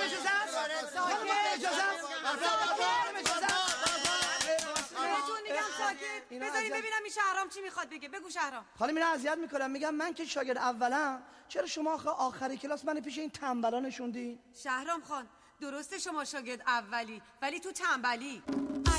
اجازه بهتون میگم ساکت. بذارید ببینم این شهرام چی میخواد بگه. بگو شهرام. خاله میرا اذیت میکنم. میگم من که شاگرد اولم، چرا شما آخر کلاس من پیش این تنبلا نشوندین؟ شهرام خان درسته شما شاگرد اولی ولی تو تنبلی.